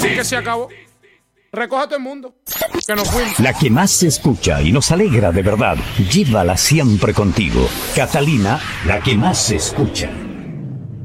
Que se acabó. Recoja a todo el mundo. Que nos fuimos. La que más se escucha y nos alegra de verdad. Llévala siempre contigo. Catalina, la que más se escucha.